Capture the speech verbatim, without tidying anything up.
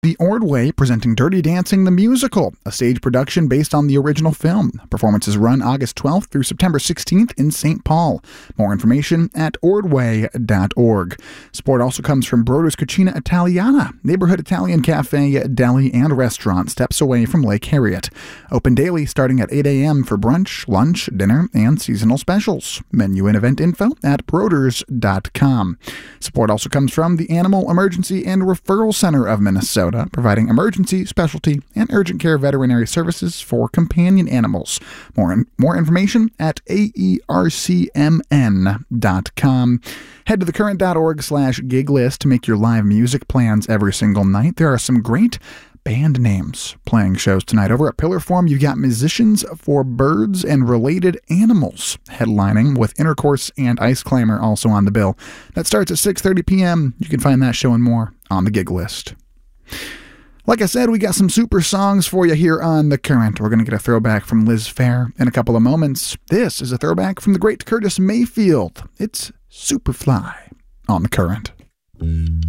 The Ordway presenting Dirty Dancing the Musical, a stage production based on the original film. Performances run August twelfth through September sixteenth in Saint Paul. More information at ordway dot org. Support also comes from Broder's Cucina Italiana, neighborhood Italian cafe, deli, and restaurant steps away from Lake Harriet. Open daily starting at eight a.m. for brunch, lunch, dinner, and seasonal specials. Menu and event info at broders dot com. Support also comes from the Animal Emergency and Referral Center of Minnesota, providing emergency, specialty, and urgent care veterinary services for companion animals. More, in, more information at A E R C M N dot com. Head to thecurrent.org slash gig list to make your live music plans every single night. There are some great band names playing shows tonight. Over at Pillarform, you've got Musicians for Birds and Related Animals headlining, with Intercourse and Ice Climber also on the bill. That starts at six thirty p.m. You can find that show and more on the gig list. Like I said, we got some super songs for you here on The Current. We're going to get a throwback from Liz Phair in a couple of moments. This is a throwback from the great Curtis Mayfield. It's Superfly on The Current.